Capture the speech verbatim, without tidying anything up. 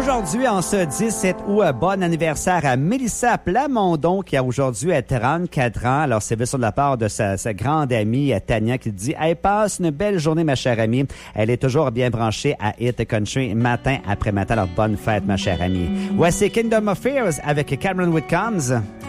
Aujourd'hui, en ce dix-sept août, bon anniversaire à Mélissa Plamondon qui a aujourd'hui trente-quatre ans. Alors, c'est sur de la part de sa, sa grande amie Tania qui dit « Hey, passe une belle journée, ma chère amie. » Elle est toujours bien branchée à Hit Country matin après matin. Alors, bonne fête, ma chère amie. Voici Kingdom of Fears avec Cameron Whitcombs.